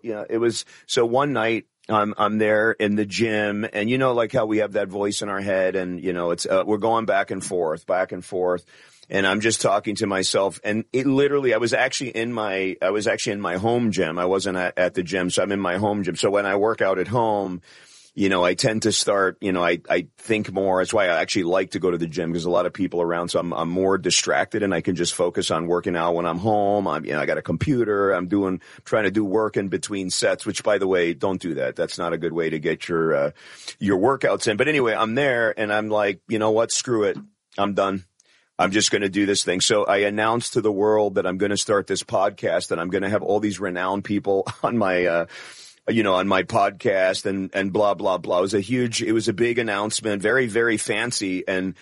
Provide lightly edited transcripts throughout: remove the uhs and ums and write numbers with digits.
it was, so one night I'm there in the gym, and like how we have that voice in our head, and it's, we're going back and forth. And I'm just talking to myself, and it literally, I was actually in my home gym. I wasn't at the gym, so I'm in my home gym. So when I work out at home, I tend to start, I think more. That's why I actually like to go to the gym, because a lot of people around, so I'm more distracted, and I can just focus on working out when I'm home. I got a computer. Trying to do work in between sets, which, by the way, don't do that. That's not a good way to get your workouts in. But anyway, I'm there, and I'm like, you know what? Screw it. I'm done. I'm just going to do this thing. So I announced to the world that I'm going to start this podcast, and I'm going to have all these renowned people on my, on my podcast, and blah, blah, blah. It was a big announcement, very, very fancy. And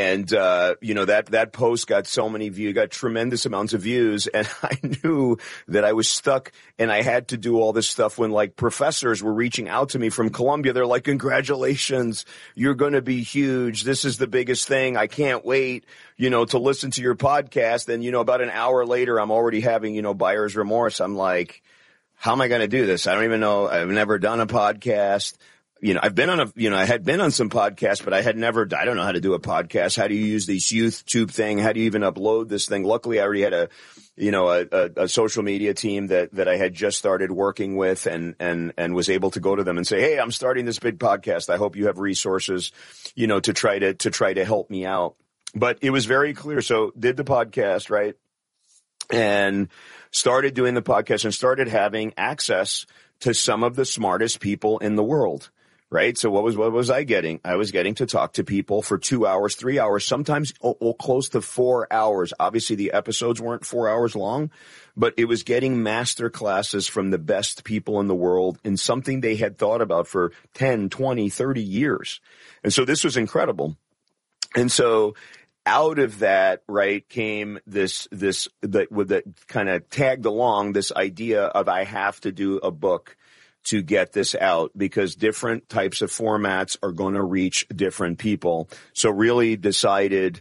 that post got so many views, got tremendous amounts of views. And I knew that I was stuck, and I had to do all this stuff when, like, professors were reaching out to me from Columbia. They're like, congratulations, you're going to be huge. This is the biggest thing. I can't wait, to listen to your podcast. And, about an hour later, I'm already having, buyer's remorse. I'm like, how am I going to do this? I don't even know. I've never done a podcast. I've been on I had been on some podcasts, but I don't know how to do a podcast. How do you use this YouTube thing? How do you even upload this thing? Luckily, I already had a social media team that I had just started working with, and was able to go to them and say, hey, I'm starting this big podcast. I hope you have resources, to try to help me out. But it was very clear. So did the podcast, right? And started doing the podcast, and started having access to some of the smartest people in the world. Right. So what was I getting? I was getting to talk to people for 2 hours, 3 hours, sometimes close to 4 hours. Obviously, the episodes weren't 4 hours long, but it was getting master classes from the best people in the world in something they had thought about for 10, 20, 30 years. And so this was incredible. And so out of that, right, came that kind of tagged along this idea of, I have to do a book to get this out, because different types of formats are going to reach different people. So really decided,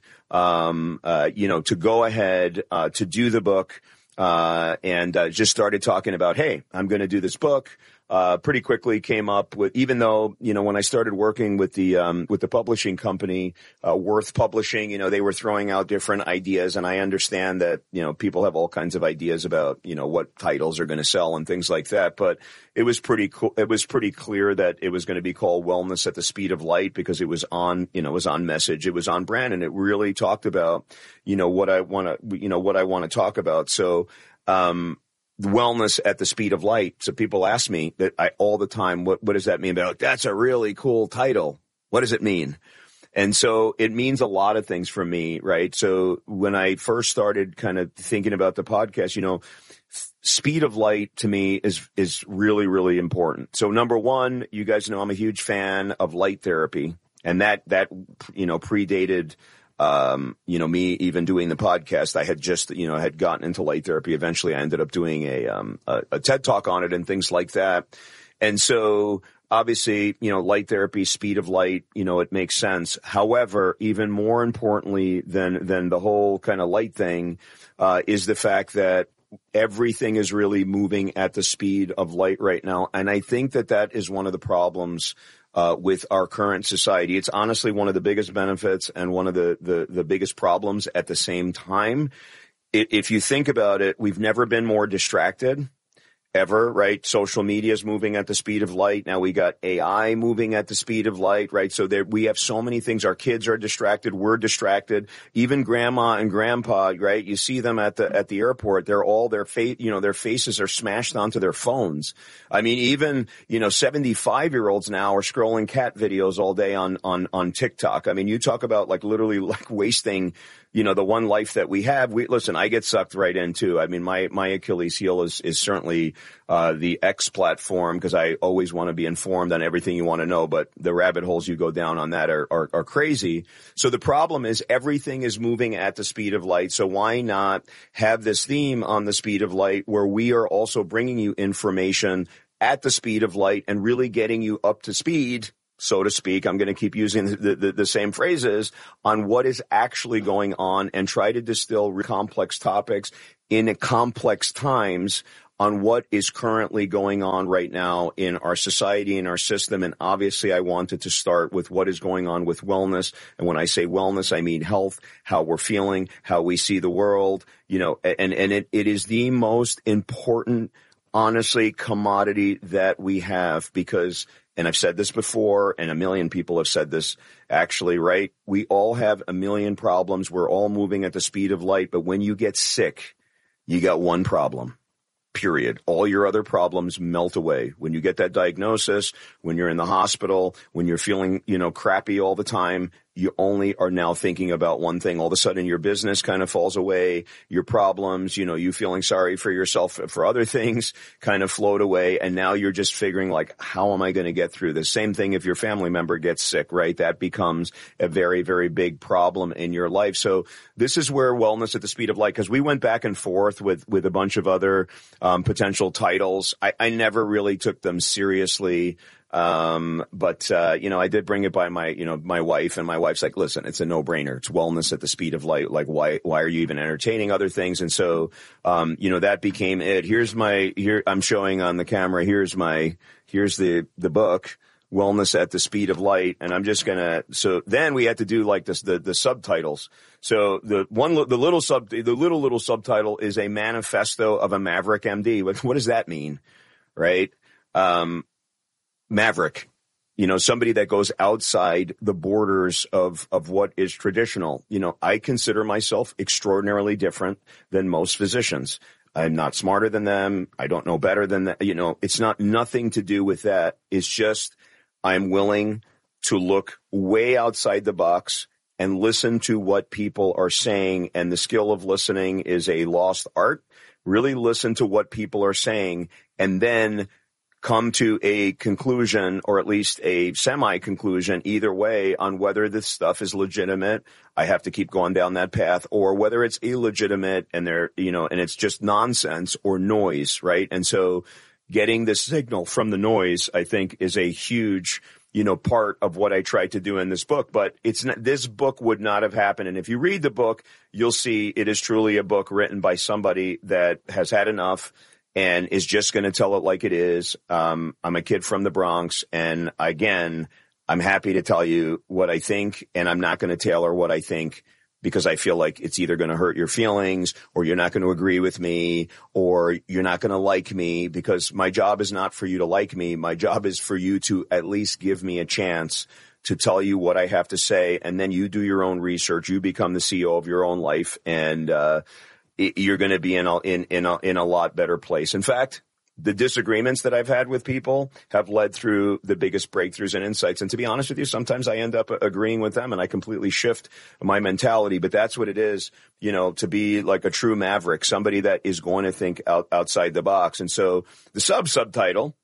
to go ahead, to do the book, and just started talking about, hey, I'm going to do this book. Pretty quickly came up with, even though, when I started working with the publishing company, Worth Publishing, they were throwing out different ideas, and I understand that, people have all kinds of ideas about, what titles are going to sell and things like that. But it was pretty cool. It was pretty clear that it was going to be called Wellness at the Speed of Light, because it was on, it was on message, it was on brand, and it really talked about, what I want to talk about. So, wellness at the speed of light. So people ask me that all the time, what does that mean? Like, that's a really cool title. What does it mean? And so it means a lot of things for me, right? So when I first started kind of thinking about the podcast, speed of light to me is really, really important. So number one, you guys know I'm a huge fan of light therapy, and that predated me even doing the podcast. I had just, had gotten into light therapy. Eventually I ended up doing a TED Talk on it and things like that. And so obviously, light therapy, speed of light, it makes sense. However, even more importantly than the whole kind of light thing, is the fact that everything is really moving at the speed of light right now. And I think that is one of the problems with our current society. It's honestly one of the biggest benefits and one of the biggest problems at the same time. If you think about it, we've never been more distracted ever, right? Social media is moving at the speed of light. Now we got AI moving at the speed of light, right? So we have so many things. Our kids are distracted. We're distracted. Even grandma and grandpa, right? You see them at the airport. They're all their faces are smashed onto their phones. I mean, even, 75-year-olds now are scrolling cat videos all day on TikTok. I mean, you talk about literally wasting, the one life that we have. Listen, I get sucked right into. I mean, my Achilles heel is certainly the X platform, because I always want to be informed on everything you want to know, but the rabbit holes you go down on that are crazy. So the problem is everything is moving at the speed of light. So why not have this theme on the speed of light, where we are also bringing you information at the speed of light and really getting you up to speed, so to speak. I'm going to keep using the same phrases on what is actually going on, and try to distill complex topics in complex times on what is currently going on right now in our society, in our system. And obviously I wanted to start with what is going on with wellness. And when I say wellness, I mean health, how we're feeling, how we see the world, and it is the most important, honestly, commodity that we have because, and I've said this before, and a million people have said this actually, right? We all have a million problems. We're all moving at the speed of light. But when you get sick, you got one problem, period. All your other problems melt away. When you get that diagnosis, when you're in the hospital, when you're feeling, crappy all the time, you only are now thinking about one thing. All of a sudden your business kind of falls away. Your problems, you feeling sorry for yourself for other things kind of float away. And now you're just figuring like, how am I going to get through this? Same thing if your family member gets sick, right? That becomes a very, very big problem in your life. So this is where Wellness at the Speed of Light, because we went back and forth with a bunch of other potential titles. I never really took them seriously. But I did bring it by my wife, and my wife's like, listen, it's a no-brainer. It's Wellness at the Speed of Light. Like, why are you even entertaining other things? And so, that became it. I'm showing on the camera. Here's the book, Wellness at the Speed of Light. And I'm just so then we had to do like this, the subtitles. So the little subtitle is a manifesto of a Maverick MD. What does that mean? Right? Maverick, somebody that goes outside the borders of what is traditional. I consider myself extraordinarily different than most physicians. I'm not smarter than them. I don't know better than that. It's nothing to do with that. It's just I'm willing to look way outside the box and listen to what people are saying. And the skill of listening is a lost art. Really listen to what people are saying and then come to a conclusion, or at least a semi-conclusion either way, on whether this stuff is legitimate. I have to keep going down that path, or whether it's illegitimate and and it's just nonsense or noise, right? And so getting the signal from the noise, I think, is a huge, part of what I tried to do in this book. But this book would not have happened. And if you read the book, you'll see it is truly a book written by somebody that has had enough and is just going to tell it like it is. I'm a kid from the Bronx, and again, I'm happy to tell you what I think, and I'm not going to tailor what I think because I feel like it's either going to hurt your feelings, or you're not going to agree with me, or you're not going to like me, because my job is not for you to like me. My job is for you to at least give me a chance to tell you what I have to say, and then you do your own research. You become the CEO of your own life, and you're going to be in a lot better place. In fact, the disagreements that I've had with people have led through the biggest breakthroughs and insights. And to be honest with you, sometimes I end up agreeing with them and I completely shift my mentality. But that's what it is, to be like a true maverick, somebody that is going to think outside the box. And so the subtitle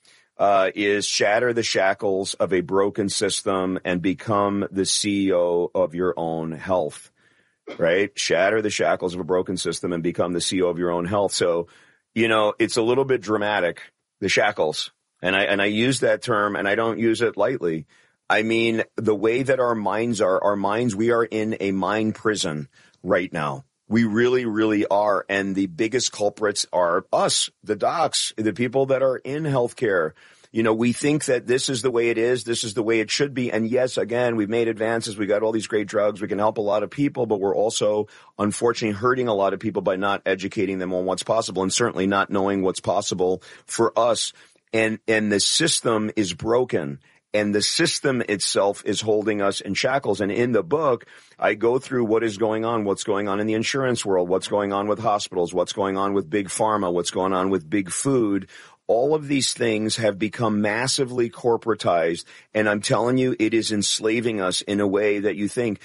is Shatter the Shackles of a Broken System and Become the CEO of Your Own Health. Right? Shatter the shackles of a broken system and become the CEO of your own health. So, it's a little bit dramatic, the shackles. And I use that term, and I don't use it lightly. I mean, the way that our minds, we are in a mind prison right now. We really, really are. And the biggest culprits are us, the docs, the people that are in healthcare. We think that this is the way it is. This is the way it should be. And yes, again, we've made advances. We got all these great drugs. We can help a lot of people, but we're also unfortunately hurting a lot of people by not educating them on what's possible, and certainly not knowing what's possible for us. And the system is broken. And the system itself is holding us in shackles. And in the book, I go through what's going on in the insurance world, what's going on with hospitals, what's going on with big pharma, what's going on with big food. All of these things have become massively corporatized, and I'm telling you, it is enslaving us in a way that you think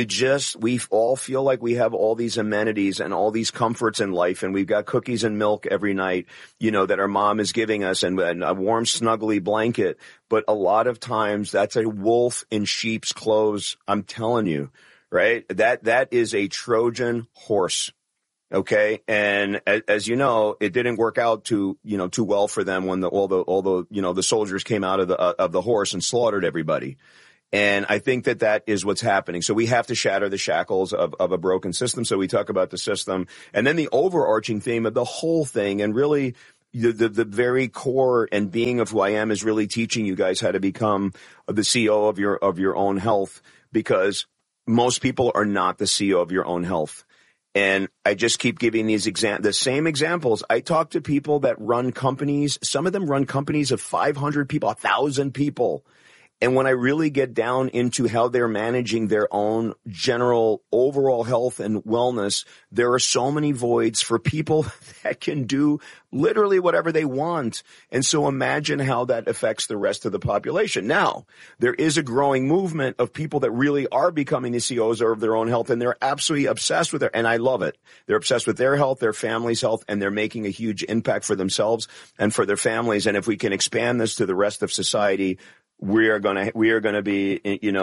we all feel like we have all these amenities and all these comforts in life, and we've got cookies and milk every night, that our mom is giving us, and a warm, snuggly blanket. But a lot of times that's a wolf in sheep's clothes. I'm telling you, right? That is a Trojan horse. Okay. And as you know, it didn't work out too well for them when all the soldiers came out of the horse and slaughtered everybody. And I think that is what's happening. So we have to shatter the shackles of a broken system. So we talk about the system, and then the overarching theme of the whole thing. And really, the very core and being of who I am is really teaching you guys how to become the CEO of your own health, because most people are not the CEO of your own health. And I just keep giving the same examples. I talk to people that run companies. Some of them run companies of 500 people, 1,000 people. And when I really get down into how they're managing their own general overall health and wellness, there are so many voids for people that can do literally whatever they want. And so imagine how that affects the rest of the population. Now, there is a growing movement of people that really are becoming the CEOs of their own health, and they're absolutely obsessed with it. And I love it. They're obsessed with their health, their family's health, and they're making a huge impact for themselves and for their families. And if we can expand this to the rest of society, we are going to be, in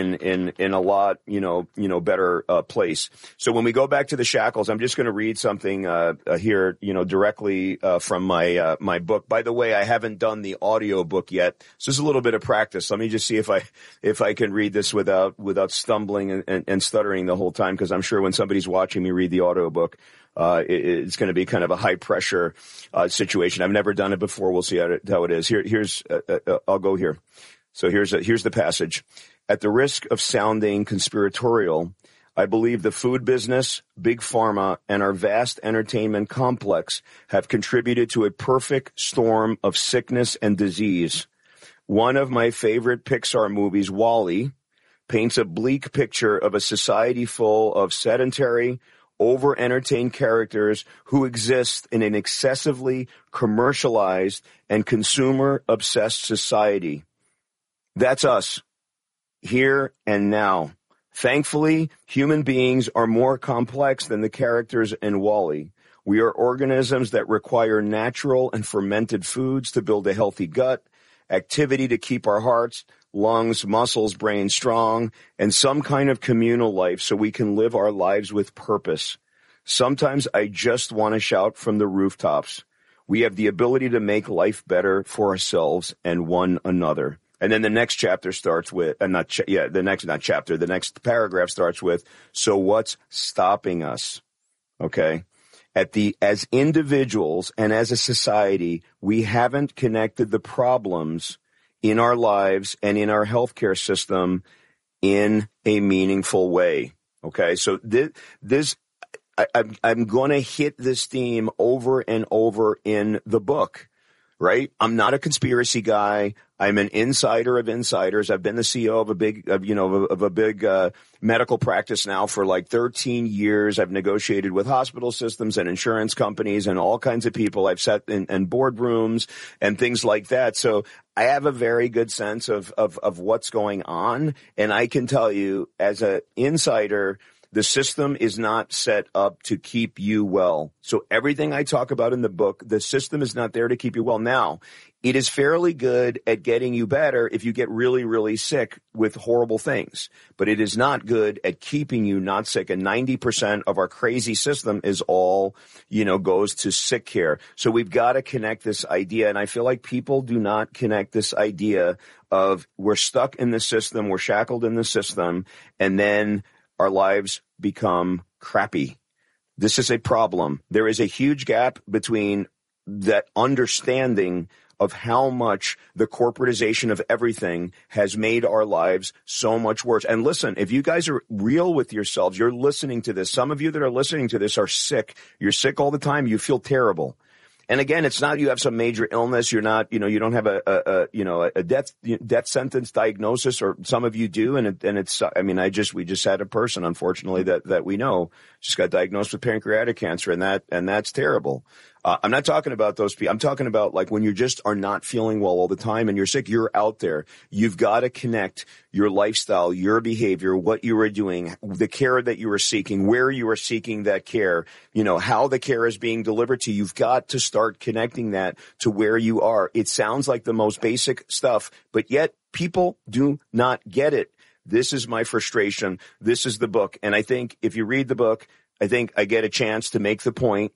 a lot, better place. So when we go back to the shackles, I'm just going to read something, here, directly, from my book. By the way, I haven't done the audio book yet. So this is a little bit of practice. Let me just see if I can read this without stumbling and stuttering the whole time. Cause I'm sure when somebody's watching me read the audio book, it's going to be kind of a high pressure situation. I've never done it before. We'll see how it is. Here's I'll go here. So here's the passage. At the risk of sounding conspiratorial, I believe the food business, big pharma, and our vast entertainment complex have contributed to a perfect storm of sickness and disease. One of my favorite Pixar movies, WALL-E, paints a bleak picture of a society full of sedentary, over-entertained characters who exist in an excessively commercialized and consumer-obsessed society. That's us, here and now. Thankfully, human beings are more complex than the characters in WALL-E. We are organisms that require natural and fermented foods to build a healthy gut, activity to keep our hearts, lungs, muscles, brain strong, and some kind of communal life so we can live our lives with purpose. Sometimes I just want to shout from the rooftops. We have the ability to make life better for ourselves and one another. And then the next chapter starts with, the next paragraph starts with, so what's stopping us? Okay. As individuals and as a society, we haven't connected the problems in our lives and in our healthcare system in a meaningful way. Okay. So I'm going to hit this theme over and over in the book, right? I'm not a conspiracy guy. I'm an insider of insiders. I've been the CEO of a big medical practice now for like 13 years. I've negotiated with hospital systems and insurance companies and all kinds of people. I've sat in boardrooms and things like that. So I have a very good sense of what's going on. And I can tell you as an insider, the system is not set up to keep you well. So everything I talk about in the book, the system is not there to keep you well. Now, it is fairly good at getting you better if you get really, really sick with horrible things. But it is not good at keeping you not sick. And 90% of our crazy system is all, goes to sick care. So we've got to connect this idea. And I feel like people do not connect this idea of we're stuck in the system, we're shackled in the system, and then our lives become crappy. This is a problem. There is a huge gap between that understanding of how much the corporatization of everything has made our lives so much worse. And listen, if you guys are real with yourselves, you're listening to this. Some of you that are listening to this are sick. You're sick all the time. You feel terrible. And again, it's not you have some major illness. You're not, you don't have a death sentence diagnosis, or some of you do. We just had a person, unfortunately, that we know just got diagnosed with pancreatic cancer, and that's terrible. I'm not talking about those people. I'm talking about like when you just are not feeling well all the time and you're sick, you're out there. You've got to connect your lifestyle, your behavior, what you are doing, the care that you are seeking, where you are seeking that care, how the care is being delivered to you. You've got to start connecting that to where you are. It sounds like the most basic stuff, but yet people do not get it. This is my frustration. This is the book. And I think if you read the book, I think I get a chance to make the point.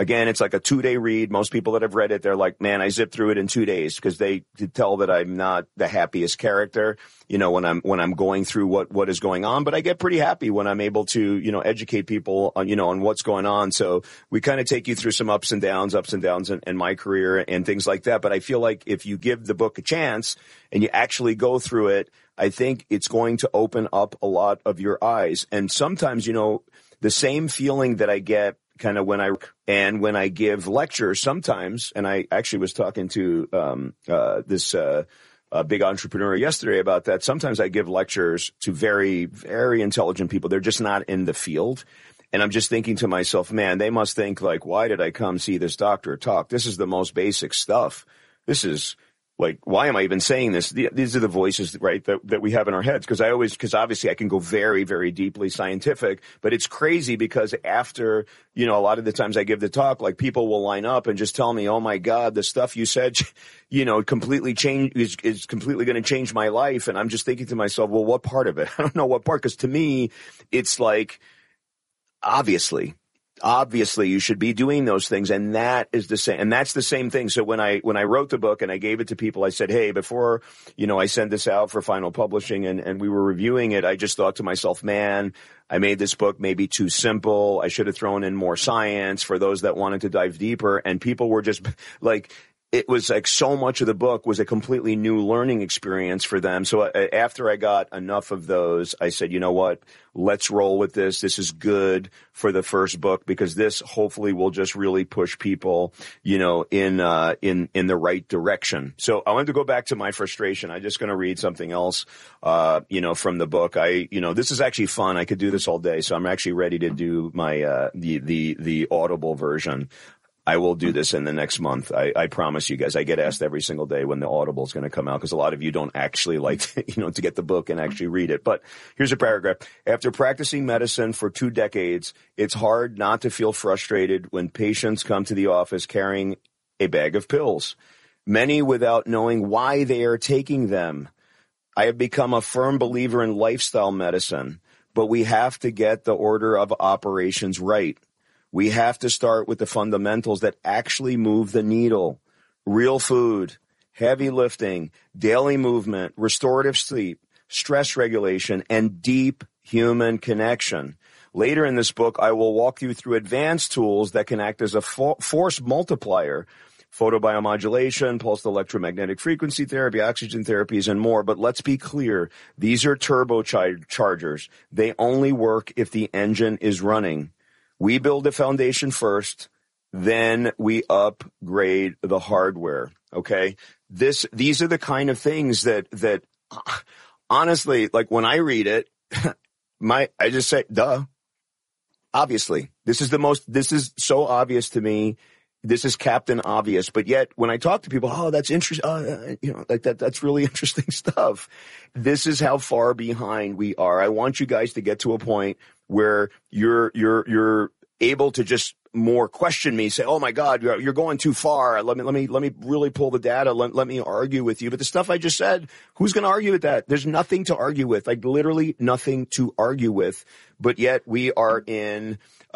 Again, it's like a 2-day read. Most people that have read it, they're like, man, I zipped through it in 2 days, because they could tell that I'm not the happiest character, when I'm going through what is going on. But I get pretty happy when I'm able to, educate people on, on what's going on. So we kind of take you through some ups and downs in my career and things like that. But I feel like if you give the book a chance and you actually go through it, I think it's going to open up a lot of your eyes. And sometimes, the same feeling that I get kind of when I give lectures sometimes, and I actually was talking to this big entrepreneur yesterday about that. Sometimes I give lectures to very, very intelligent people. They're just not in the field. And I'm just thinking to myself, man, they must think like, why did I come see this doctor talk? This is the most basic stuff. This is like, why am I even saying this? These are the voices, right, that we have in our heads. Because obviously I can go very, very deeply scientific, but it's crazy because after, a lot of the times I give the talk, like people will line up and just tell me, oh my God, the stuff you said, completely is completely going to change my life. And I'm just thinking to myself, well, what part of it? I don't know what part, because to me, it's like, obviously you should be doing those things. And that is the same. And that's the same thing. So when I wrote the book and I gave it to people, I said, hey, before, I send this out for final publishing and we were reviewing it, I just thought to myself, man, I made this book maybe too simple. I should have thrown in more science for those that wanted to dive deeper. And people were just like, it was like so much of the book was a completely new learning experience for them. So after I got enough of those, I said, you know what? Let's roll with this. This is good for the first book, because this hopefully will just really push people, in the right direction. So I wanted to go back to my frustration. I'm just going to read something else, from the book. This is actually fun. I could do this all day. So I'm actually ready to do my, the Audible version. I will do this in the next month. I promise you guys. I get asked every single day when the Audible is going to come out, because a lot of you don't actually like to get the book and actually read it. But here's a paragraph. After practicing medicine for 2 decades, it's hard not to feel frustrated when patients come to the office carrying a bag of pills, many without knowing why they are taking them. I have become a firm believer in lifestyle medicine, but we have to get the order of operations right. We have to start with the fundamentals that actually move the needle. Real food, heavy lifting, daily movement, restorative sleep, stress regulation, and deep human connection. Later in this book, I will walk you through advanced tools that can act as a force multiplier, photobiomodulation, pulsed electromagnetic frequency therapy, oxygen therapies, and more. But let's be clear, these are turbochargers. They only work if the engine is running. We build a foundation first, then we upgrade the hardware. Okay. These are the kind of things that honestly, like when I read it, I just say, duh. Obviously, this is so obvious to me. This is Captain Obvious. But yet when I talk to people, oh, that's interesting. That's really interesting stuff. This is how far behind we are. I want you guys to get to a point where you're able to just more question me, say, oh my God, you're going too far. Let me really pull the data. Let me argue with you. But the stuff I just said, who's going to argue with that? There's nothing to argue with, like literally nothing to argue with. But yet we are in,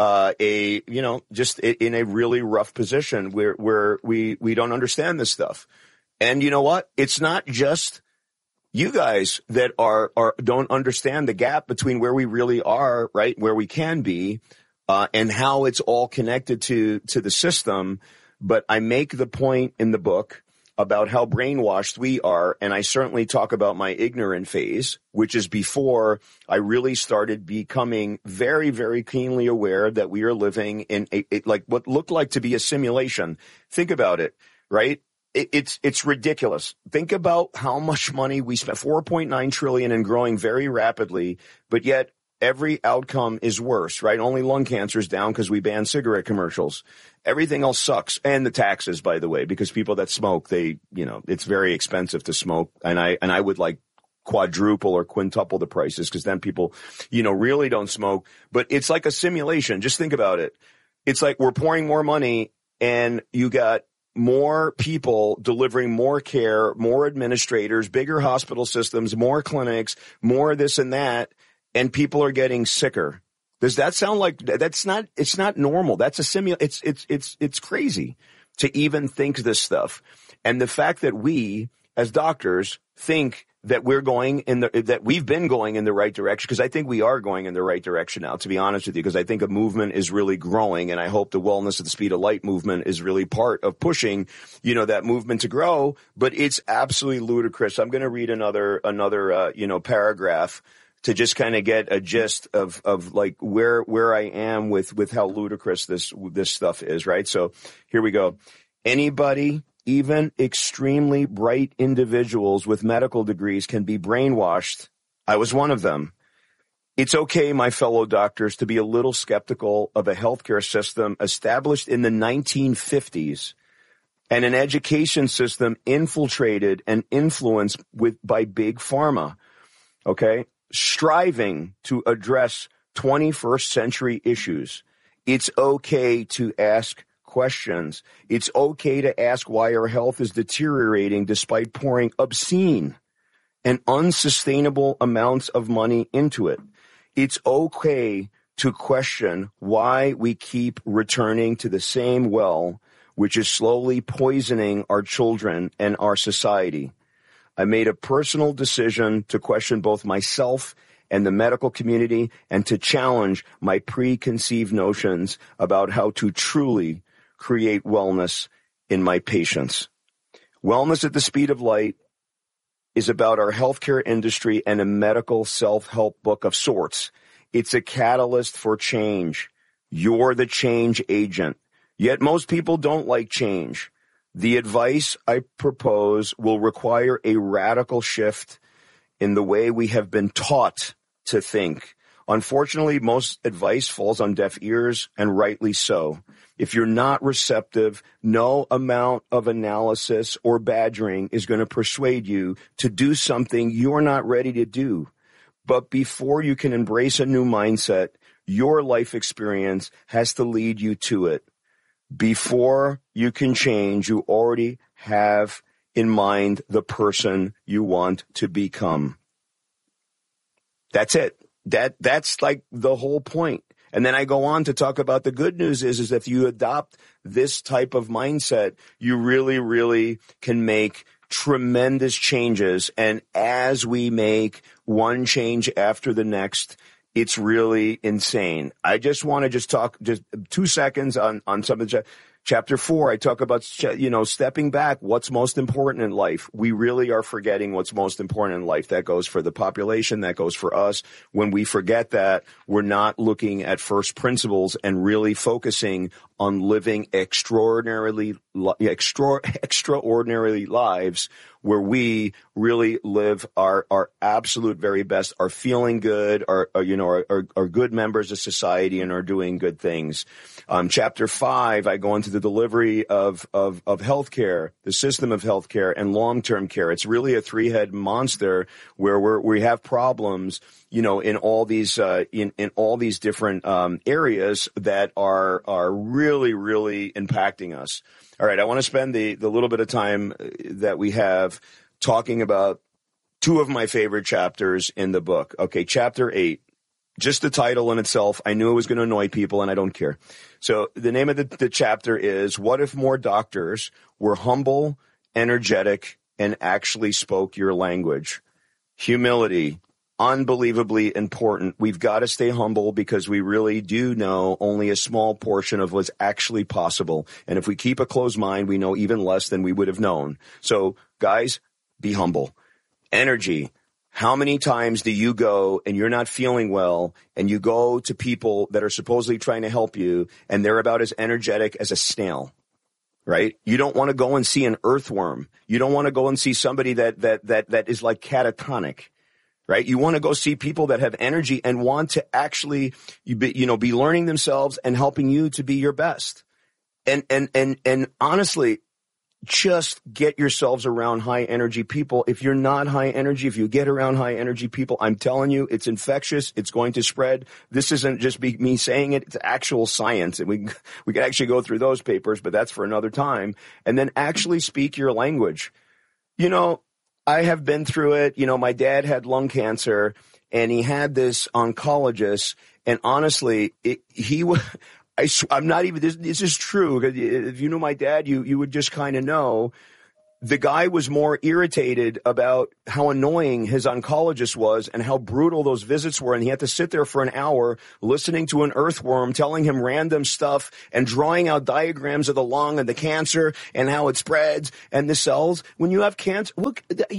just in a really rough position where we don't understand this stuff. And you know what? It's not just you guys that don't understand the gap between where we really are, right? Where we can be, and how it's all connected to the system. But I make the point in the book about how brainwashed we are. And I certainly talk about my ignorant phase, which is before I really started becoming very, very keenly aware that we are living in like what looked like to be a simulation. Think about it, right? It's ridiculous. Think about how much money we spent, 4.9 trillion and growing very rapidly, but yet every outcome is worse, right? Only lung cancer is down because we banned cigarette commercials. Everything else sucks. And the taxes, by the way, because people that smoke, it's very expensive to smoke. And I would like quadruple or quintuple the prices, because then people, really don't smoke. But it's like a simulation. Just think about it. It's like we're pouring more money and you got more people delivering more care, more administrators, bigger hospital systems, more clinics, more this and that, and people are getting sicker. Does that sound like it's not normal. That's a it's crazy to even think this stuff. And the fact that we as doctors think that that we've been going in the right direction, because I think we are going in the right direction now, to be honest with you, because I think a movement is really growing, and I hope the Wellness at the Speed of Light movement is really part of pushing, that movement to grow. But it's absolutely ludicrous. I'm going to read another paragraph to just kind of get a gist of like where I am with how ludicrous this stuff is, right? So here we go. Anybody, even extremely bright individuals with medical degrees, can be brainwashed. I was one of them. It's okay, my fellow doctors, to be a little skeptical of a healthcare system established in the 1950s and an education system infiltrated and influenced by big pharma, okay? Striving to address 21st century issues. It's okay to ask questions. It's okay to ask why our health is deteriorating despite pouring obscene and unsustainable amounts of money into it. It's okay to question why we keep returning to the same well, which is slowly poisoning our children and our society. I made a personal decision to question both myself and the medical community and to challenge my preconceived notions about how to truly create wellness in my patients. Wellness at the Speed of Light is about our healthcare industry and a medical self-help book of sorts. It's a catalyst for change. You're the change agent. Yet most people don't like change. The advice I propose will require a radical shift in the way we have been taught to think. Unfortunately, most advice falls on deaf ears, and rightly so. If you're not receptive, no amount of analysis or badgering is going to persuade you to do something you're not ready to do. But before you can embrace a new mindset, your life experience has to lead you to it. Before you can change, you already have in mind the person you want to become. That's it. That's like the whole point. And then I go on to talk about the good news is if you adopt this type of mindset, you really, really can make tremendous changes. And as we make one change after the next, it's really insane. I just want to talk 2 seconds on some of the Chapter 4, I talk about, stepping back, what's most important in life. We really are forgetting what's most important in life. That goes for the population. That goes for us. When we forget that, we're not looking at first principles and really focusing on living extraordinarily lives where we really live our absolute very best, are feeling good, are good members of society and are doing good things. Chapter 5, I go into the delivery of healthcare, the system of healthcare and long-term care. It's really a three-head monster where we have problems, in all these in all these different areas that are really, really impacting us. All right, I want to spend the little bit of time that we have talking about two of my favorite chapters in the book. Okay, Chapter 8. Just the title in itself, I knew it was going to annoy people, and I don't care. So the name of the chapter is, What If More Doctors Were Humble, Energetic, and Actually Spoke Your Language? Humility, unbelievably important. We've got to stay humble because we really do know only a small portion of what's actually possible. And if we keep a closed mind, we know even less than we would have known. So, guys, be humble. Energy. How many times do you go and you're not feeling well and you go to people that are supposedly trying to help you and they're about as energetic as a snail, right? You don't want to go and see an earthworm. You don't want to go and see somebody that is like catatonic, right? You want to go see people that have energy and want to actually, be learning themselves and helping you to be your best. And honestly, just get yourselves around high energy people. If you're not high energy, if you get around high energy people, I'm telling you, it's infectious. It's going to spread. This isn't just me saying it. It's actual science. And we could actually go through those papers, but that's for another time. And then actually speak your language. I have been through it. My dad had lung cancer and he had this oncologist And honestly, I'm not even, this is true. If you knew my dad, you would just kind of know. The guy was more irritated about how annoying his oncologist was and how brutal those visits were. And he had to sit there for an hour listening to an earthworm telling him random stuff and drawing out diagrams of the lung and the cancer and how it spreads and the cells. When you have cancer, look,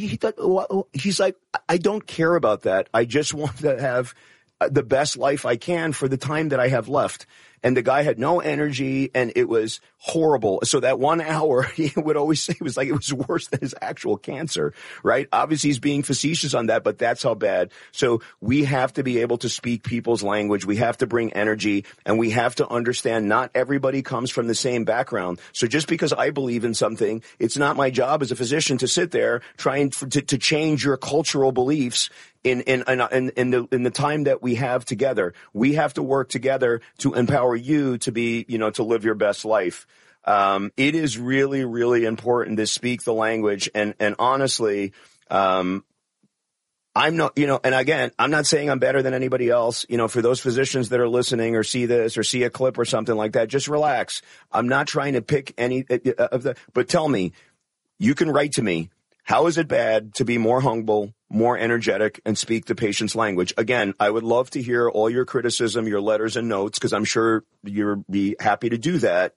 he's like, I don't care about that. I just want to have the best life I can for the time that I have left. And the guy had no energy, and it was horrible. So that 1 hour, he would always say it was worse than his actual cancer, right? Obviously, he's being facetious on that, but that's how bad. So we have to be able to speak people's language. We have to bring energy, and we have to understand not everybody comes from the same background. So just because I believe in something, it's not my job as a physician to sit there trying to change your cultural beliefs. In the time that we have together, we have to work together to empower you to be, to live your best life. It is really, really important to speak the language. And honestly, I'm not, and again, I'm not saying I'm better than anybody else. For those physicians that are listening or see this or see a clip or something like that, just relax. I'm not trying to pick any of the, but tell me, you can write to me. How is it bad to be more humble, more energetic, and speak the patient's language? Again, I would love to hear all your criticism, your letters and notes, because I'm sure you'll be happy to do that.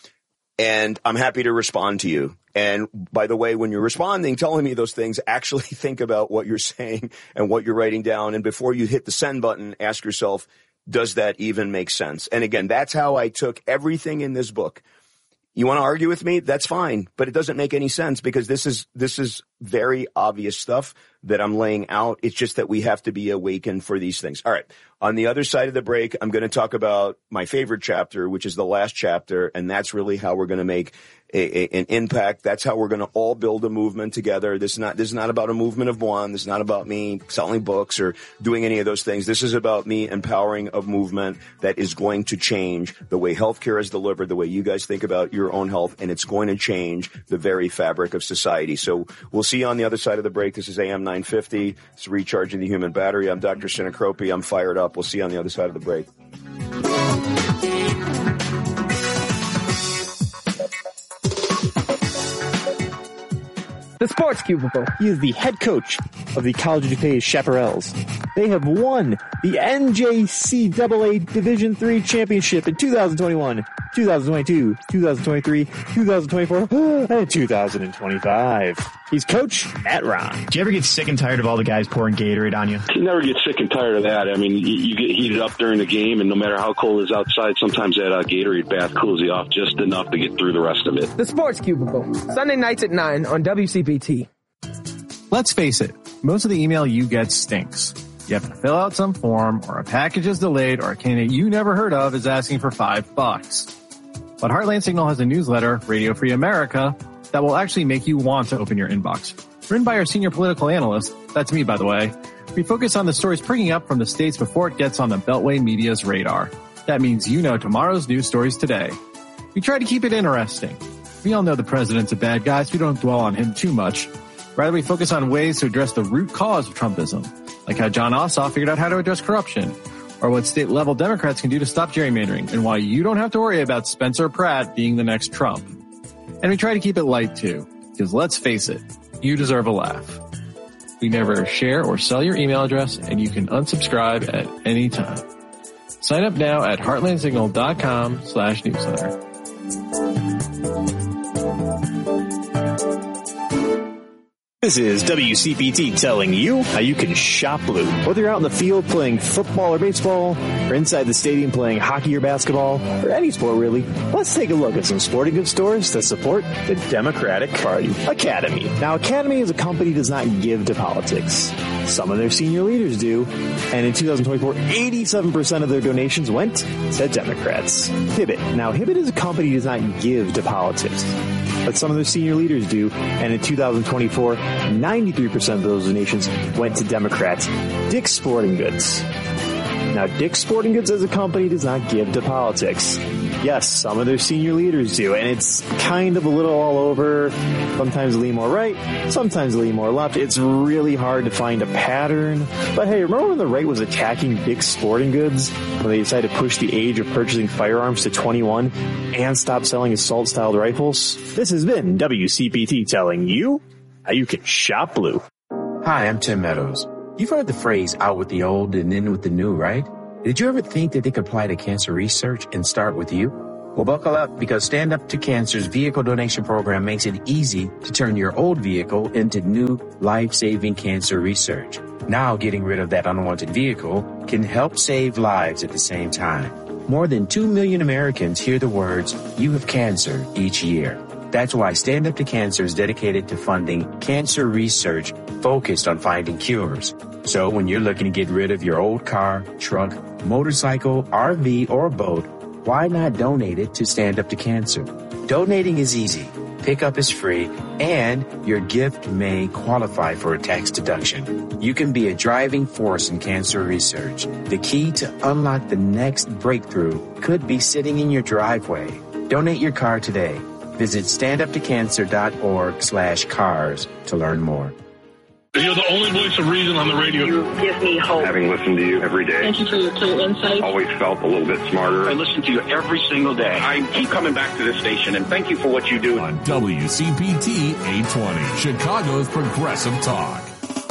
And I'm happy to respond to you. And by the way, when you're responding, telling me those things, actually think about what you're saying and what you're writing down. And before you hit the send button, ask yourself, does that even make sense? And again, that's how I took everything in this book. You want to argue with me? That's fine, but it doesn't make any sense because this is very obvious stuff that I'm laying out. It's just that we have to be awakened for these things. All right. On the other side of the break, I'm going to talk about my favorite chapter, which is the last chapter, and that's really how we're going to make an impact. That's how we're going to all build a movement together. This is not about a movement of one. This is not about me selling books or doing any of those things. This is about me empowering a movement that is going to change the way healthcare is delivered, the way you guys think about your own health, and it's going to change the very fabric of society. So we'll see you on the other side of the break. This is AM 950. It's Recharging the Human Battery. I'm Dr. Sinacropi. I'm fired up. We'll see you on the other side of the break. The Sports Cubicle. He is the head coach of the College of DuPage Chaparrals. They have won the NJCAA Division III Championship in 2021, 2022, 2023, 2024, and 2025. He's Coach Matt Ron. Do you ever get sick and tired of all the guys pouring Gatorade on you? You never get sick and tired of that. I mean, you get heated up during the game, and no matter how cold it is outside, sometimes that Gatorade bath cools you off just enough to get through the rest of it. The Sports Cubicle. Sunday nights at 9 on WCPT. Let's face it, most of the email you get stinks. You have to fill out some form, or a package is delayed, or a candidate you never heard of is asking for $5. But Heartland Signal has a newsletter, Radio Free America, that will actually make you want to open your inbox. Written by our senior political analyst, that's me by the way, we focus on the stories springing up from the states before it gets on the Beltway media's radar. That means you know tomorrow's news stories today. We try to keep it interesting. We all know the president's a bad guy, so we don't dwell on him too much. Rather, we focus on ways to address the root cause of Trumpism, like how John Ossoff figured out how to address corruption, or what state-level Democrats can do to stop gerrymandering, and why you don't have to worry about Spencer Pratt being the next Trump. And we try to keep it light, too, because let's face it, you deserve a laugh. We never share or sell your email address, and you can unsubscribe at any time. Sign up now at heartlandsignal.com/newsletter. This is WCPT telling you how you can shop blue. Whether you're out in the field playing football or baseball, or inside the stadium playing hockey or basketball, or any sport really, let's take a look at some sporting goods stores that support the Democratic Party. Academy. Now, Academy as a company does not give to politics. Some of their senior leaders do, and in 2024, 87% of their donations went to Democrats. Hibbett. Now, Hibbett as a company does not give to politics, but some of their senior leaders do, and in 2024, 93% of those donations went to Democrats. Dick's Sporting Goods. Now, Dick's Sporting Goods as a company does not give to politics. Yes, some of their senior leaders do, and it's kind of a little all over. Sometimes lean more right, sometimes lean more left. It's really hard to find a pattern. But hey, remember when the right was attacking Dick's Sporting Goods when they decided to push the age of purchasing firearms to 21 and stop selling assault-styled rifles? This has been WCPT telling you how you can shop blue. Hi, I'm Tim Meadows. You've heard the phrase out with the old and in with the new, right? Did you ever think that they could apply to cancer research and start with you? Well, buckle up, because Stand Up to Cancer's vehicle donation program makes it easy to turn your old vehicle into new life-saving cancer research. Now, getting rid of that unwanted vehicle can help save lives at the same time. More than 2 million Americans hear the words, "You have cancer," each year. That's why Stand Up to Cancer is dedicated to funding cancer research focused on finding cures. So when you're looking to get rid of your old car, truck, motorcycle, RV, or boat, why not donate it to Stand Up to Cancer? Donating is easy, pickup is free, and your gift may qualify for a tax deduction. You can be a driving force in cancer research. The key to unlock the next breakthrough could be sitting in your driveway. Donate your car today. Visit standuptocancer.org/cars to learn more. You're the only voice of reason on the radio. You give me hope. Having listened to you every day, Thank you for your clear insight. always felt a little bit smarter. I listen to you every single day. I keep coming back to this station, and thank you for what you do. On WCPT 820, Chicago's Progressive Talk.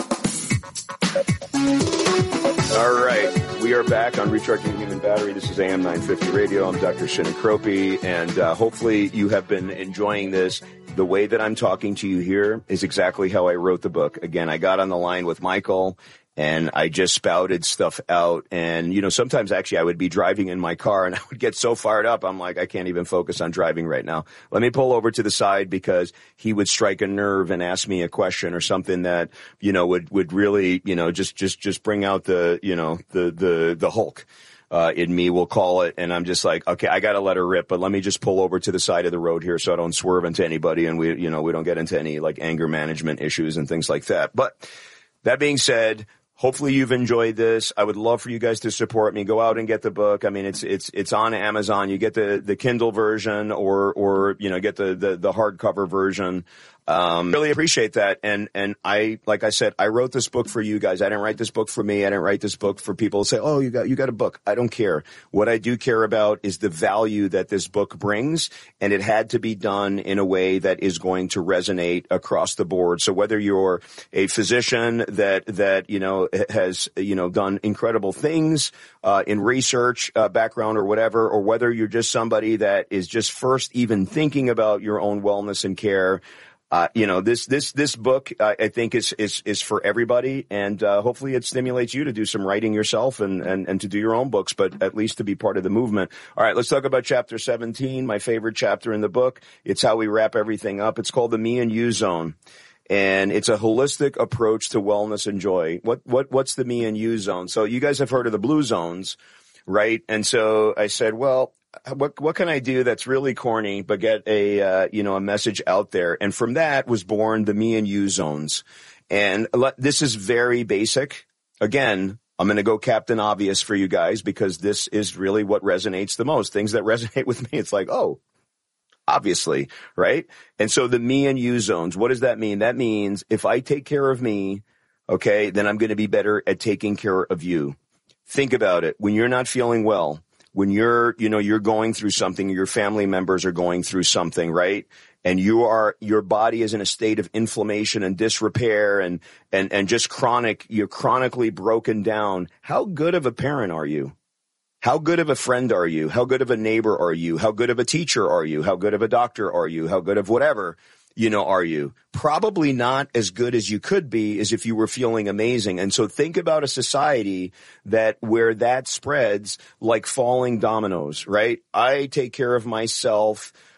All right. We are back on Recharging the Human Battery. This is AM 950 Radio. I'm Dr. Shannon Cropey, and hopefully you have been enjoying this. The way that I'm talking to you here is exactly how I wrote the book. Again, I got on the line with Michael, and I just spouted stuff out. And, you know, sometimes actually I would be driving in my car, and I would get so fired up, I'm like, I can't even focus on driving right now. Let me pull over to the side, because he would strike a nerve and ask me a question or something that, you know, would really, you know, just bring out the, you know, the Hulk. In me, we'll call it. And I'm just like, okay, I got to let her rip, but let me just pull over to the side of the road here so I don't swerve into anybody. And we don't get into any like anger management issues and things like that. But that being said, hopefully you've enjoyed this. I would love for you guys to support me. Go out and get the book. I mean, it's on Amazon. You get the Kindle version or, you know, get the hardcover version. Really appreciate that. And I, like I said, I wrote this book for you guys. I didn't write this book for me. I didn't write this book for people to say, oh, you got a book. I don't care. What I do care about is the value that this book brings. And it had to be done in a way that is going to resonate across the board. So whether you're a physician that, you know, has, you know, done incredible things, in research, background or whatever, or whether you're just somebody that is just first even thinking about your own wellness and care, you know, this book, I think is for everybody, and hopefully it stimulates you to do some writing yourself and to do your own books, but at least to be part of the movement. All right, let's talk about chapter 17, my favorite chapter in the book. It's how we wrap everything up. It's called the Me and You Zone. And it's a holistic approach to wellness and joy. What's the Me and You Zone? So you guys have heard of the blue zones, right? And so I said, well, what can I do that's really corny, but get a message out there? And from that was born the Me and You Zones. And this is very basic. Again, I'm going to go Captain Obvious for you guys, because this is really what resonates the most. Things that resonate with me, it's like, oh, obviously, right? And so the Me and You Zones, what does that mean? That means if I take care of me, okay, then I'm going to be better at taking care of you. Think about it. When you're not feeling well, when you're going through something, your family members are going through something, right? And your body is in a state of inflammation and disrepair and just you're chronically broken down. How good of a parent are you? How good of a friend are you? How good of a neighbor are you? How good of a teacher are you? How good of a doctor are you? How good of whatever, are you? Probably not as good as you could be as if you were feeling amazing. And so think about a society where that spreads like falling dominoes, right? I take care of myself.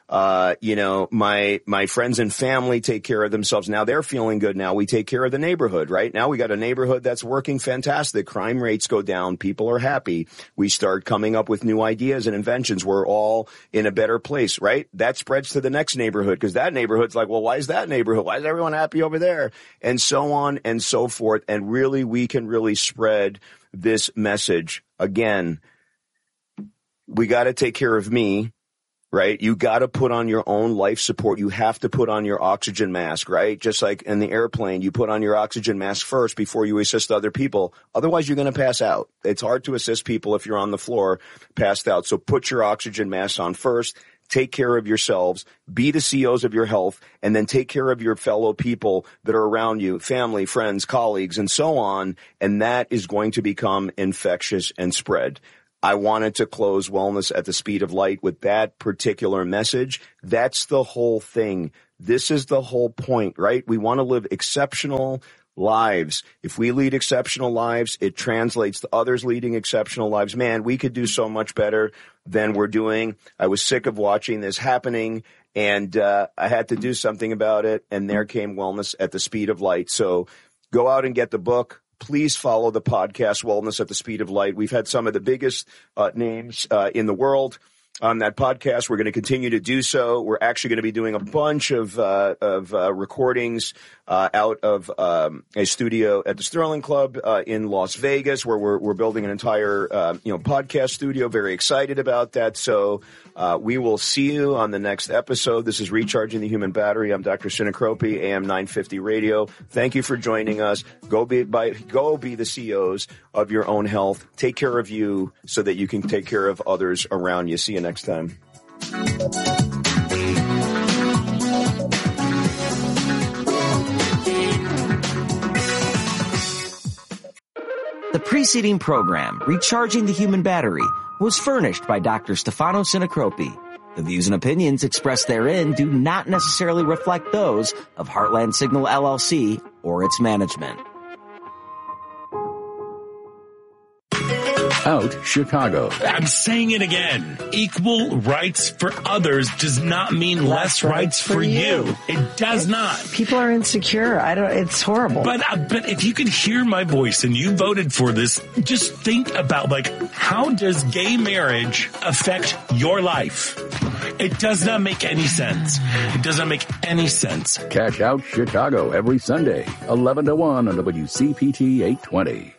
My friends and family take care of themselves. Now they're feeling good. Now we take care of the neighborhood, right? Now we got a neighborhood that's working fantastic. Crime rates go down. People are happy. We start coming up with new ideas and inventions. We're all in a better place, right? That spreads to the next neighborhood because that neighborhood's like, well, why is that neighborhood? Why is everyone happy over there? And so on and so forth. And really, we can really spread this message. Again, we got to take care of me. Right? You got to put on your own life support. You have to put on your oxygen mask, right? Just like in the airplane, you put on your oxygen mask first before you assist other people. Otherwise, you're going to pass out. It's hard to assist people if you're on the floor passed out. So put your oxygen mask on first. Take care of yourselves. Be the CEOs of your health, and then take care of your fellow people that are around you, family, friends, colleagues, and so on. And that is going to become infectious and spread. I wanted to close Wellness at the Speed of Light with that particular message. That's the whole thing. This is the whole point, right? We want to live exceptional lives. If we lead exceptional lives, it translates to others leading exceptional lives. Man, we could do so much better than we're doing. I was sick of watching this happening, and I had to do something about it, and there came Wellness at the Speed of Light. So go out and get the book. Please follow the podcast, Wellness at the Speed of Light. We've had some of the biggest names in the world on that podcast. We're going to continue to do so. We're actually going to be doing a bunch of recordings out of a studio at the Sterling Club in Las Vegas, where we're building an entire podcast studio. Very excited about that. So we will see you on the next episode. This is Recharging the Human Battery. I'm Dr. Sinacropi, AM 950 Radio. Thank you for joining us. Go be the CEOs of your own health. Take care of you so that you can take care of others around you. See you next time. The preceding program, Recharging the Human Battery, was furnished by Dr. Stefano Sinacropi. The views and opinions expressed therein do not necessarily reflect those of Heartland Signal LLC or its management. Out Chicago. I'm saying it again. Equal rights for others does not mean less rights for you. It does not. People are insecure. It's horrible. But if you could hear my voice and you voted for this, just think about how does gay marriage affect your life? It does not make any sense. It doesn't make any sense. Cash Out Chicago every Sunday, 11 to 1 on WCPT 820.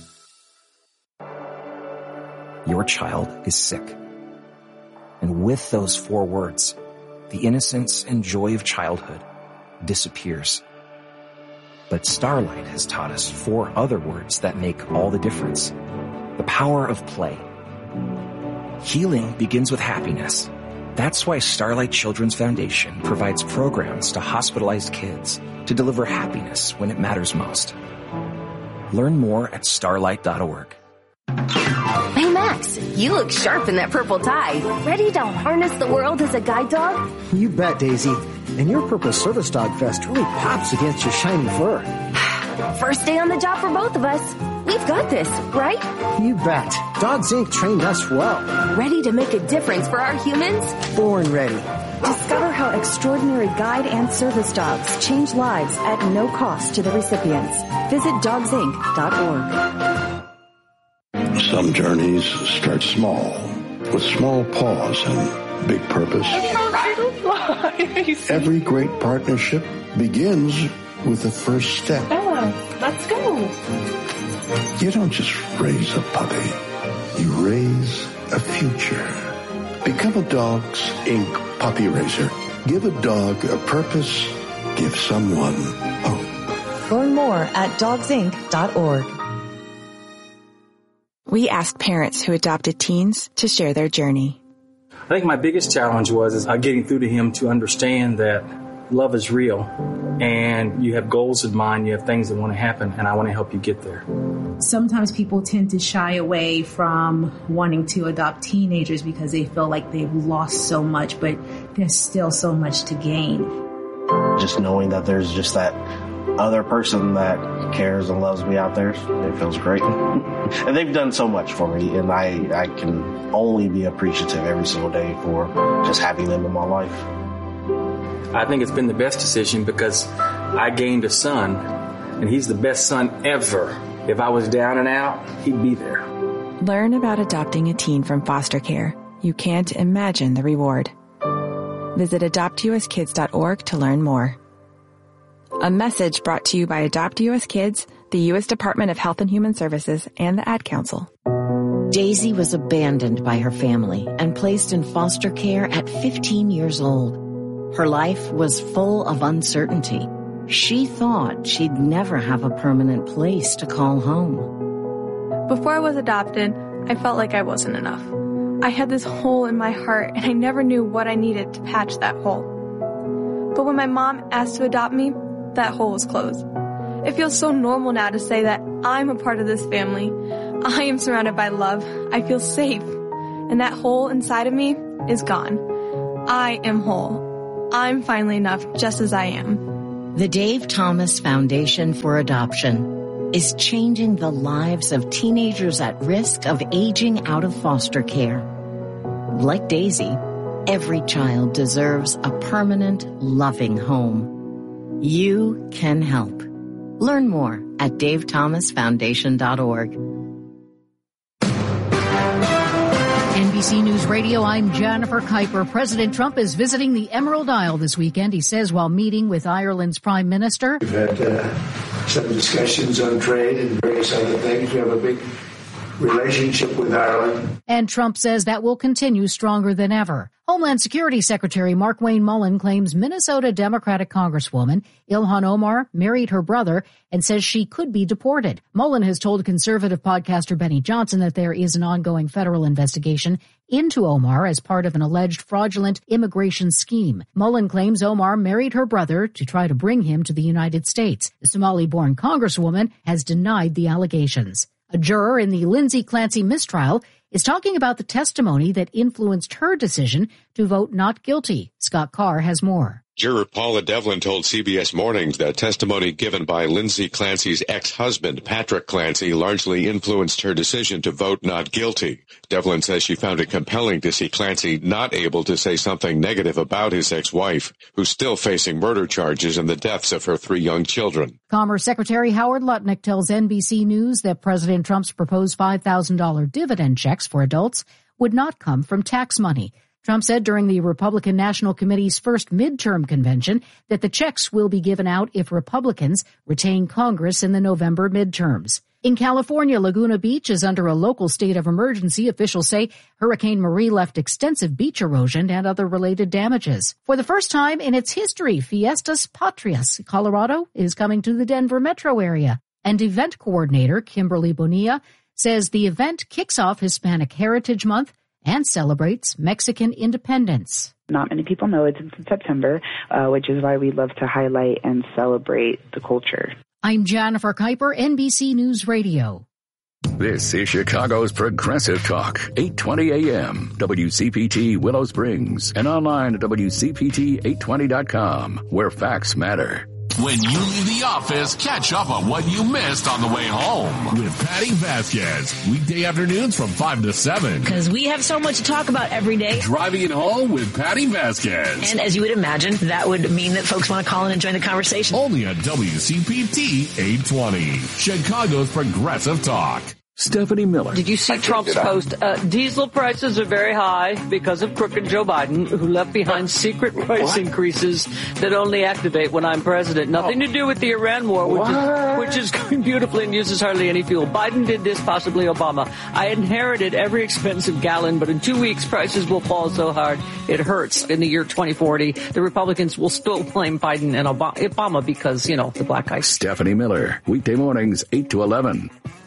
Your child is sick. And with those 4 words, the innocence and joy of childhood disappears. But Starlight has taught us 4 other words that make all the difference. The power of play. Healing begins with happiness. That's why Starlight Children's Foundation provides programs to hospitalized kids to deliver happiness when it matters most. Learn more at starlight.org. Hey, Max, you look sharp in that purple tie. Ready to harness the world as a guide dog? You bet, Daisy. And your purple service dog vest really pops against your shiny fur. First day on the job for both of us. We've got this, right? You bet. Dogs Inc. trained us well. Ready to make a difference for our humans? Born ready. Discover how extraordinary guide and service dogs change lives at no cost to the recipients. Visit dogsinc.org. Some journeys start small, with small pause and big purpose. Every great partnership begins with the first step. Let's go. You don't just raise a puppy. You raise a future. Become a Dogs Inc. puppy raiser. Give a dog a purpose. Give someone hope. Learn more at dogsinc.org. We asked parents who adopted teens to share their journey. I think my biggest challenge was getting through to him to understand that love is real and you have goals in mind, you have things that want to happen, and I want to help you get there. Sometimes people tend to shy away from wanting to adopt teenagers because they feel like they've lost so much, but there's still so much to gain. Just knowing that there's just that other person that cares and loves me out there. It feels great. And they've done so much for me, and I can only be appreciative every single day for just having them in my life. I think it's been the best decision because I gained a son, and he's the best son ever. If I was down and out, he'd be there. Learn about adopting a teen from foster care. You can't imagine the reward. Visit adoptuskids.org to learn more. A message brought to you by Adopt US Kids, the U.S. Department of Health and Human Services, and the Ad Council. Daisy was abandoned by her family and placed in foster care at 15 years old. Her life was full of uncertainty. She thought she'd never have a permanent place to call home. Before I was adopted, I felt like I wasn't enough. I had this hole in my heart, and I never knew what I needed to patch that hole. But when my mom asked to adopt me, that hole was closed. It feels so normal now to say that I'm a part of this family. I am surrounded by love. I feel safe. And that hole inside of me is gone. I am whole. I'm finally enough just as I am. The Dave Thomas Foundation for Adoption is changing the lives of teenagers at risk of aging out of foster care. Like Daisy, every child deserves a permanent, loving home. You can help. Learn more at davethomasfoundation.org. NBC News Radio, I'm Jennifer Kuiper. President Trump is visiting the Emerald Isle this weekend. He says while meeting with Ireland's Prime Minister. We've had some discussions on trade and various other things. We have a big relationship with Ireland. And Trump says that will continue stronger than ever. Homeland Security Secretary Markwayne Mullin claims Minnesota Democratic Congresswoman Ilhan Omar married her brother and says she could be deported. Mullin has told conservative podcaster Benny Johnson that there is an ongoing federal investigation into Omar as part of an alleged fraudulent immigration scheme. Mullin claims Omar married her brother to try to bring him to the United States. The Somali-born congresswoman has denied the allegations. A juror in the Lindsay Clancy mistrial is talking about the testimony that influenced her decision to vote not guilty. Scott Carr has more. Juror Paula Devlin told CBS Mornings that testimony given by Lindsay Clancy's ex-husband, Patrick Clancy, largely influenced her decision to vote not guilty. Devlin says she found it compelling to see Clancy not able to say something negative about his ex-wife, who's still facing murder charges and the deaths of her 3 young children. Commerce Secretary Howard Lutnick tells NBC News that President Trump's proposed $5,000 dividend checks for adults would not come from tax money. Trump said during the Republican National Committee's first midterm convention that the checks will be given out if Republicans retain Congress in the November midterms. In California, Laguna Beach is under a local state of emergency. Officials say Hurricane Marie left extensive beach erosion and other related damages. For the first time in its history, Fiestas Patrias, Colorado, is coming to the Denver metro area. And event coordinator Kimberly Bonilla says the event kicks off Hispanic Heritage Month and celebrates Mexican independence. Not many people know it's in September, which is why we love to highlight and celebrate the culture. I'm Jennifer Kuiper, NBC News Radio. This is Chicago's Progressive Talk, 820 AM, WCPT Willow Springs, and online at WCPT820.com, where facts matter. When you leave the office, catch up on what you missed on the way home with Patty Vasquez. Weekday afternoons from 5 to 7. Because we have so much to talk about every day. Driving it home with Patty Vasquez. And as you would imagine, that would mean that folks want to call in and join the conversation. Only on WCPT 820, Chicago's Progressive Talk. Stephanie Miller. Did you see Trump's post? Diesel prices are very high because of crooked Joe Biden, who left behind secret price increases that only activate when I'm president. Nothing to do with the Iran war, which is going beautifully and uses hardly any fuel. Biden did this, possibly Obama. I inherited every expensive gallon, but in 2 weeks, prices will fall so hard it hurts. In the year 2040, the Republicans will still blame Biden and Obama because, you know, the black guys. Stephanie Miller, weekday mornings, 8 to 11.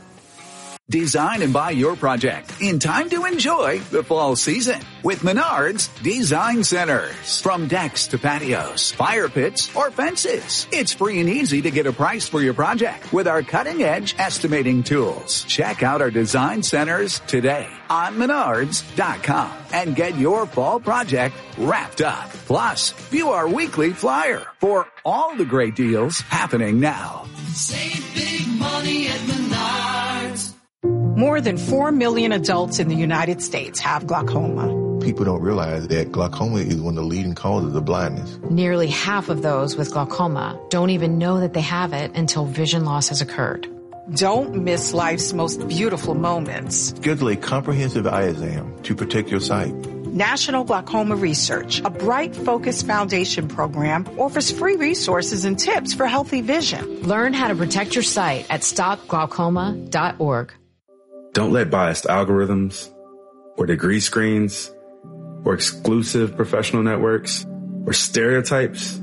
Design and buy your project in time to enjoy the fall season with Menards Design Centers. From decks to patios, fire pits, or fences, it's free and easy to get a price for your project with our cutting-edge estimating tools. Check out our design centers today on Menards.com and get your fall project wrapped up. Plus, view our weekly flyer for all the great deals happening now. Save big money at Menards. More than 4 million adults in the United States have glaucoma. People don't realize that glaucoma is one of the leading causes of blindness. Nearly half of those with glaucoma don't even know that they have it until vision loss has occurred. Don't miss life's most beautiful moments. Schedule a comprehensive eye exam to protect your sight. National Glaucoma Research, a Bright Focus Foundation program, offers free resources and tips for healthy vision. Learn how to protect your sight at stopglaucoma.org. Don't let biased algorithms or degree screens or exclusive professional networks or stereotypes.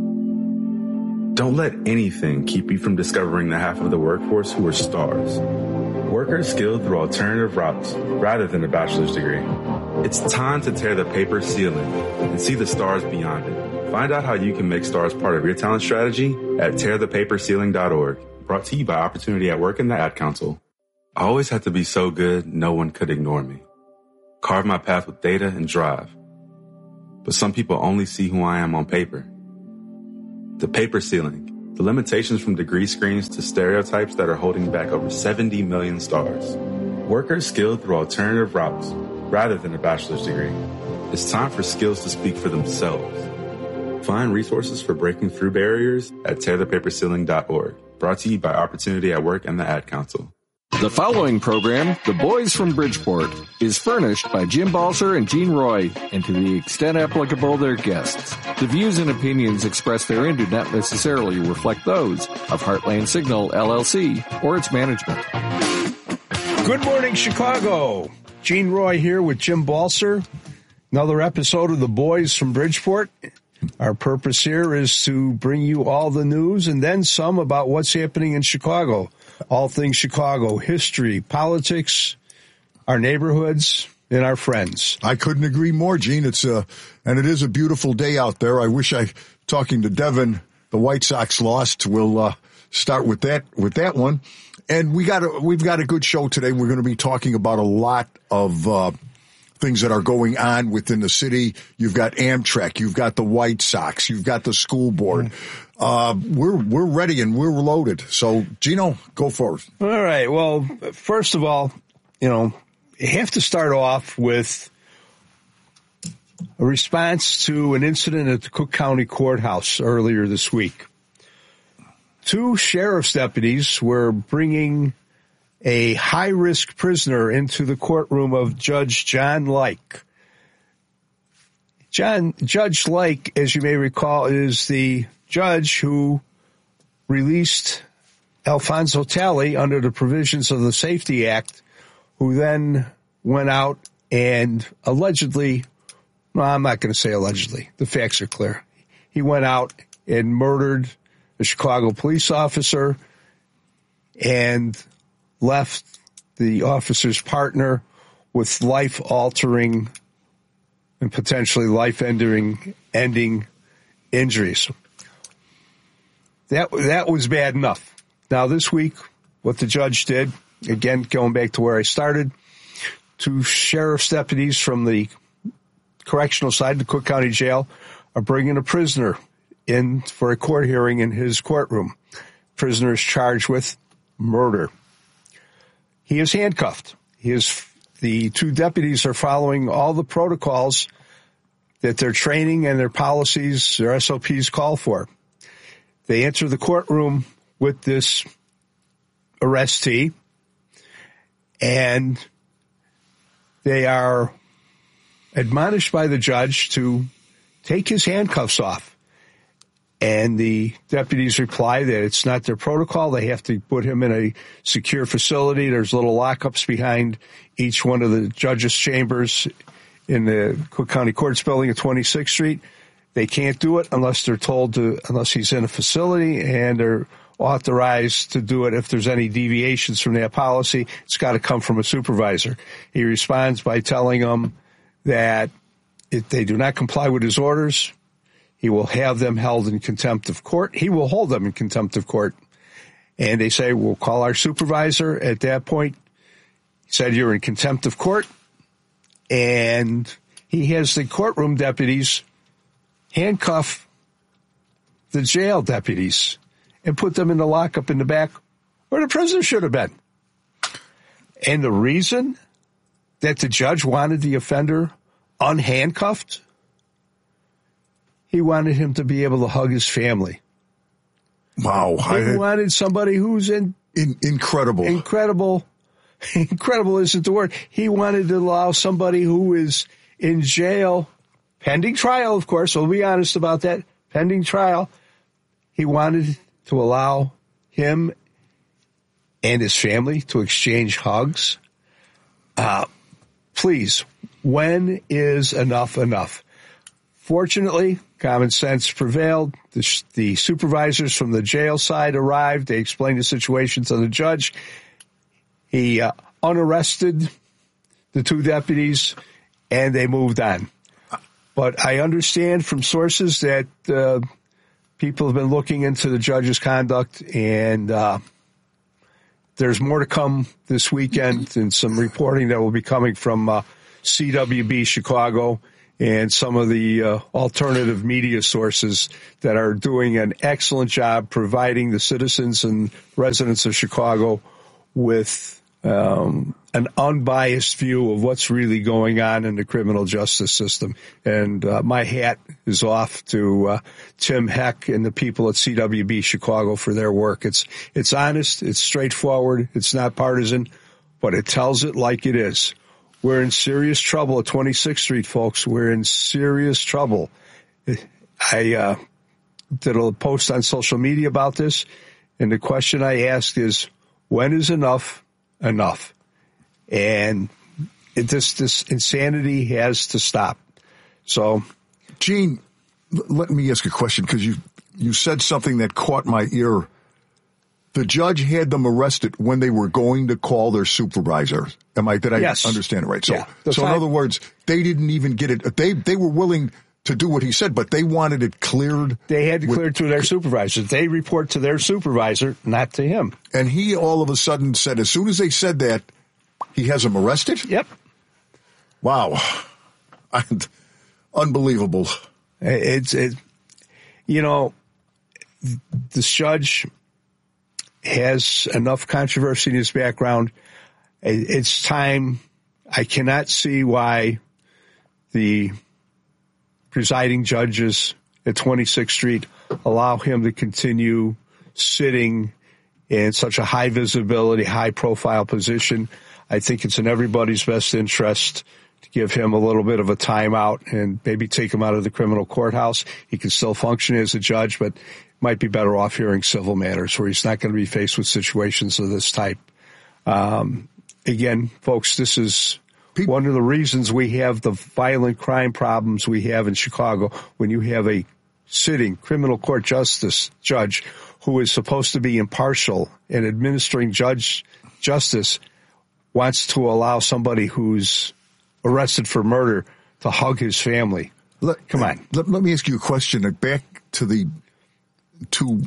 Don't let anything keep you from discovering the half of the workforce who are stars. Workers skilled through alternative routes rather than a bachelor's degree. It's time to tear the paper ceiling and see the stars beyond it. Find out how you can make stars part of your talent strategy at tearthepaperceiling.org. Brought to you by Opportunity at Work and the Ad Council. I always had to be so good, no one could ignore me. Carve my path with data and drive. But some people only see who I am on paper. The paper ceiling, the limitations from degree screens to stereotypes that are holding back over 70 million stars. Workers skilled through alternative routes rather than a bachelor's degree. It's time for skills to speak for themselves. Find resources for breaking through barriers at tearthepaperceiling.org. Brought to you by Opportunity at Work and the Ad Council. The following program, The Boys from Bridgeport, is furnished by Jim Balser and Gene Roy, and to the extent applicable, their guests. The views and opinions expressed therein do not necessarily reflect those of Heartland Signal, LLC, or its management. Good morning, Chicago. Gene Roy here with Jim Balser. Another episode of The Boys from Bridgeport. Our purpose here is to bring you all the news and then some about what's happening in Chicago. All things Chicago, history, politics, our neighborhoods, and our friends. I couldn't agree more, Gene. It is a beautiful day out there. I wish talking to Devin, the White Sox lost. We'll start with that one. And we've got a good show today. We're going to be talking about a lot of things that are going on within the city. You've got Amtrak, you've got the White Sox, you've got the school board. We're ready and we're loaded. So, Gino, go for it. All right. Well, first of all, you have to start off with a response to an incident at the Cook County Courthouse earlier this week. 2 sheriff's deputies were bringing a high-risk prisoner into the courtroom of Judge John Like. Judge Like, as you may recall, is the judge who released Alfonso Talley under the provisions of the Safety Act, who then went out and allegedly, well, I'm not going to say allegedly, the facts are clear. He went out and murdered a Chicago police officer and left the officer's partner with life-altering and potentially life-ending injuries. That was bad enough. Now, this week, what the judge did, again, going back to where I started, 2 sheriff's deputies from the correctional side, the Cook County Jail, are bringing a prisoner in for a court hearing in his courtroom. Prisoner is charged with murder. He is handcuffed. The 2 deputies are following all the protocols that their training and their policies, their SOPs call for. They enter the courtroom with this arrestee, and they are admonished by the judge to take his handcuffs off. And the deputies reply that it's not their protocol. They have to put him in a secure facility. There's little lockups behind each one of the judge's chambers in the Cook County Courts building at 26th Street. They can't do it unless they're told to, unless he's in a facility, and they're authorized to do it if there's any deviations from that policy. It's got to come from a supervisor. He responds by telling them that if they do not comply with his orders, he will have them held in contempt of court. He will hold them in contempt of court. And they say, we'll call our supervisor. At that point, he said, you're in contempt of court. And he has the courtroom deputies handcuff the jail deputies and put them in the lockup in the back where the prisoner should have been. And the reason that the judge wanted the offender unhandcuffed, he wanted him to be able to hug his family. Wow. He wanted somebody who's incredible. Incredible isn't the word. He wanted to allow somebody who is in jail, pending trial, of course. We'll be honest about that. Pending trial. He wanted to allow him and his family to exchange hugs. Please, when is enough enough? Fortunately, common sense prevailed. The supervisors from the jail side arrived. They explained the situation to the judge. He unarrested the two deputies, and they moved on. But I understand from sources that people have been looking into the judge's conduct, and there's more to come this weekend, and some reporting that will be coming from CWB Chicago and some of the alternative media sources that are doing an excellent job providing the citizens and residents of Chicago with an unbiased view of what's really going on in the criminal justice system. And my hat is off to Tim Heck and the people at CWB Chicago for their work. It's honest, it's straightforward, it's not partisan, but it tells it like it is. We're in serious trouble at 26th Street, folks. We're in serious trouble. I did a post on social media about this, and the question I asked is, when is enough enough? And this insanity has to stop. So, Gene, let me ask a question, because you said something that caught my ear. The judge had them arrested when they were going to call their supervisor. Did I yes. understand it right? So, yeah, in other words, they didn't even get it. They were willing to do what he said, but they wanted it cleared. They had to clear it to their supervisor. They report to their supervisor, not to him. And he all of a sudden said, as soon as they said that, he has them arrested? Yep. Wow. Unbelievable. This judge has enough controversy in his background. It's time. I cannot see why the presiding judges at 26th Street allow him to continue sitting in such a high visibility, high profile position. I think it's in everybody's best interest to give him a little bit of a timeout and maybe take him out of the criminal courthouse. He can still function as a judge, but might be better off hearing civil matters where he's not going to be faced with situations of this type. Again, folks, this is one of the reasons we have the violent crime problems we have in Chicago. When you have a sitting criminal court judge who is supposed to be impartial and administering justice wants to allow somebody who's arrested for murder to hug his family. Come on. Let me ask you a question. Back to the two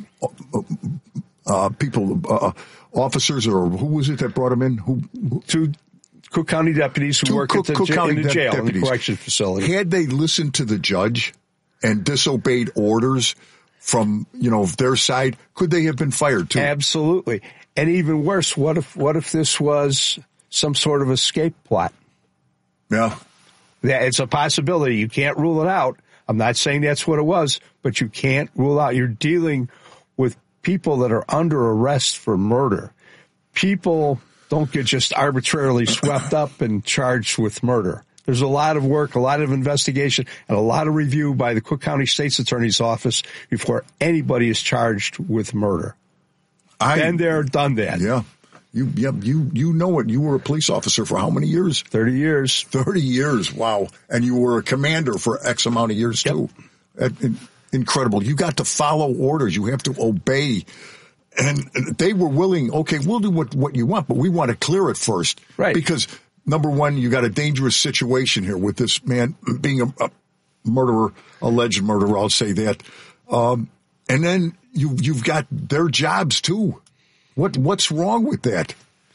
officers, or who was it that brought him in? Two Cook County deputies who work at the jail, in the correction facility. Had they listened to the judge and disobeyed orders from, their side, could they have been fired too? Absolutely. And even worse, what if this was some sort of escape plot? Yeah. It's a possibility. You can't rule it out. I'm not saying that's what it was, but you can't rule out. You're dealing with people that are under arrest for murder. People don't get just arbitrarily swept up and charged with murder. There's a lot of work, a lot of investigation, and a lot of review by the Cook County State's Attorney's Office before anybody is charged with murder. Been there, done that. Yeah. You know it. You were a police officer for how many years? 30 years. 30 years. Wow. And you were a commander for X amount of years too. Incredible. You got to follow orders. You have to obey. And they were willing, okay, we'll do what you want, but we want to clear it first. Right. Because, number one, you got a dangerous situation here with this man being a murderer, alleged murderer, I'll say that. And then you've got their jobs too. What's wrong with that?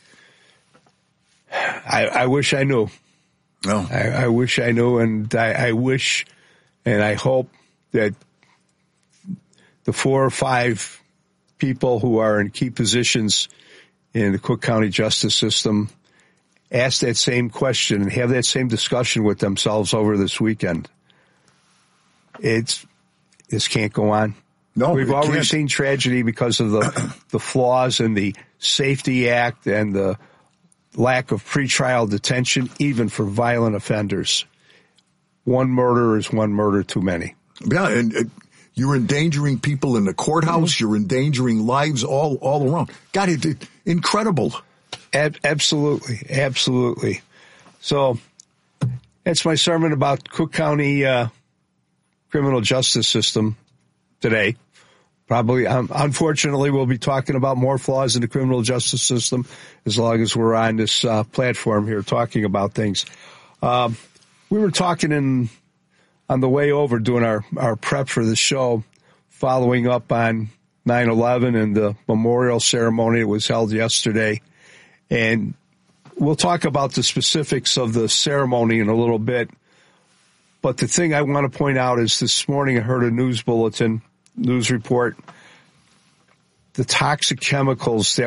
I wish I knew. No. I wish I knew, and I wish and I hope that the 4 or 5 people who are in key positions in the Cook County justice system ask that same question and have that same discussion with themselves over this weekend. This can't go on. No, we've already seen tragedy because of the flaws in the Safety Act and the lack of pretrial detention, even for violent offenders. One murder is one murder too many. Yeah, and you're endangering people in the courthouse. Mm-hmm. You're endangering lives all around. God, incredible. Absolutely, absolutely. So that's my sermon about Cook County criminal justice system today. Probably, unfortunately, we'll be talking about more flaws in the criminal justice system as long as we're on this platform here talking about things. We were talking on the way over doing our prep for the show, following up on 9/11 and the memorial ceremony that was held yesterday. And we'll talk about the specifics of the ceremony in a little bit. But the thing I want to point out is this morning I heard a news report, the toxic chemicals that